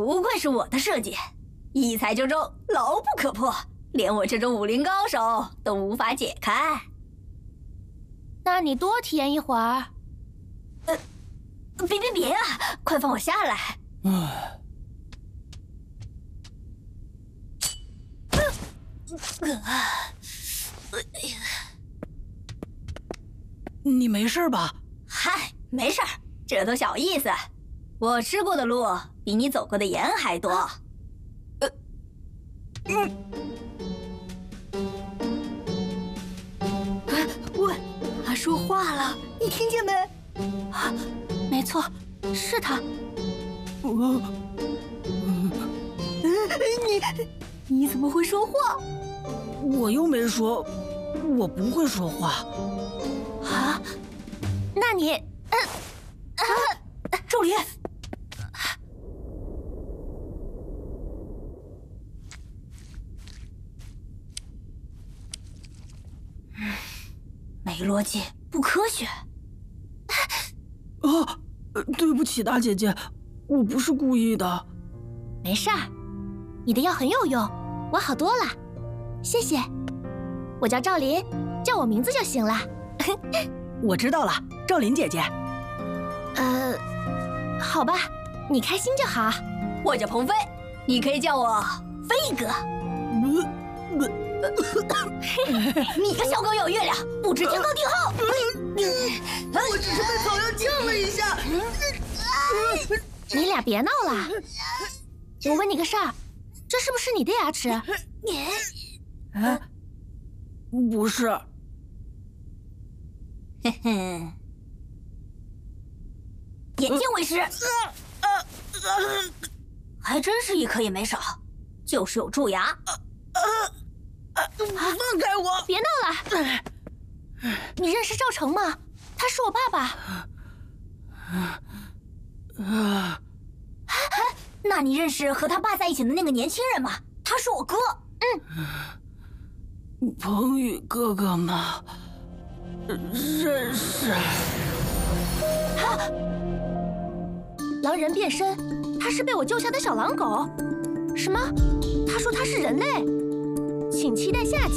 不愧是我的设计，一踩就中，牢不可破，连我这种武林高手都无法解开。 那你多体验一会儿。 别啊！快放我下来！ 你没事吧？ 嗨，没事儿，这都小意思。我吃过的路比你走过的盐还多。喂，他说话了，你听见没？ 啊，没错，是他。 你怎么会说话？ 我又没说，我不会说话。 啊？那你， 周林，没逻辑，不科学。 对不起，大姐姐，我不是故意的。 没事儿，你的药很有用，我好多了，谢谢。我叫赵琳，叫我名字就行了。 我知道了，赵琳姐姐。 好吧，你开心就好。 我叫鹏飞，你可以叫我飞哥。你个小狗咬月亮，不知天高地厚。 我只是被草药呛了一下。 你俩别闹了。我问你个事儿，这是不是你的牙齿？ 不是。 嘿嘿，眼见为实。还真是一颗也没少，就是有蛀牙。 放开我！ 别闹了。你认识赵成吗？他是我爸爸。 那你认识和他爸在一起的那个年轻人吗？他是我哥。 鹏宇哥哥吗？认识。 狼人变身，他是被我救下的小狼狗。什么？他说他是人类，请期待下集。